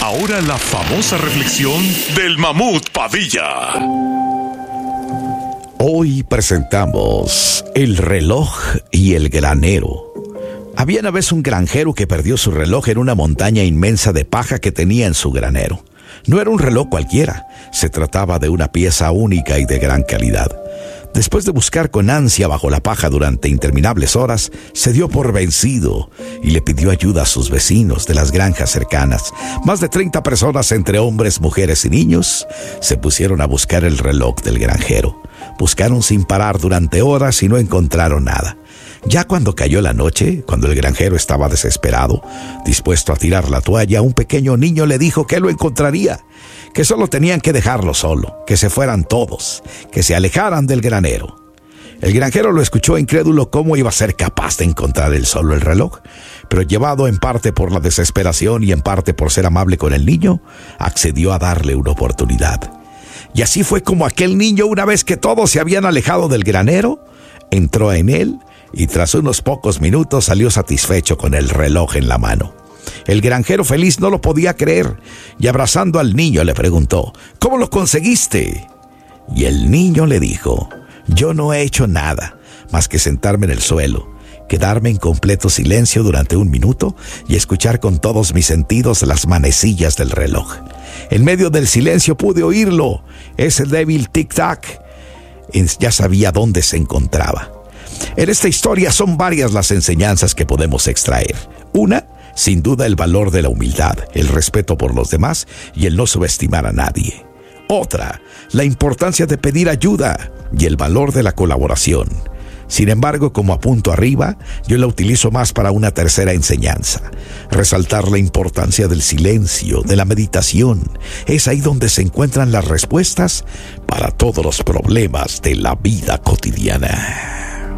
Ahora la famosa reflexión del Mamut Padilla. Hoy presentamos el reloj y el granero. Había una vez un granjero que perdió su reloj en una montaña inmensa de paja que tenía en su granero. No era un reloj cualquiera, se trataba de una pieza única y de gran calidad. Después de buscar con ansia bajo la paja durante interminables horas, se dio por vencido y le pidió ayuda a sus vecinos de las granjas cercanas. Más de 30 personas, entre hombres, mujeres y niños, se pusieron a buscar el reloj del granjero. Buscaron sin parar durante horas y no encontraron nada. Ya cuando cayó la noche, cuando el granjero estaba desesperado, dispuesto a tirar la toalla, un pequeño niño le dijo que lo encontraría, que solo tenían que dejarlo solo, que se fueran todos, que se alejaran del granero. El granjero lo escuchó incrédulo. ¿Cómo iba a ser capaz de encontrar él solo el reloj? Pero llevado en parte por la desesperación y en parte por ser amable con el niño, accedió a darle una oportunidad. Y así fue como aquel niño, una vez que todos se habían alejado del granero, entró en él y tras unos pocos minutos salió satisfecho con el reloj en la mano. El granjero feliz no lo podía creer y abrazando al niño le preguntó: ¿cómo lo conseguiste? Y el niño le dijo: yo no he hecho nada más que sentarme en el suelo, quedarme en completo silencio durante 1 minuto y escuchar con todos mis sentidos las manecillas del reloj. En medio del silencio pude oírlo, ese débil tic-tac. Ya sabía dónde se encontraba. En esta historia son varias las enseñanzas que podemos extraer. Una, sin duda, el valor de la humildad, el respeto por los demás y el no subestimar a nadie. Otra, la importancia de pedir ayuda y el valor de la colaboración. Sin embargo, como apunto arriba, yo la utilizo más para una tercera enseñanza: resaltar la importancia del silencio, de la meditación. Es ahí donde se encuentran las respuestas para todos los problemas de la vida cotidiana.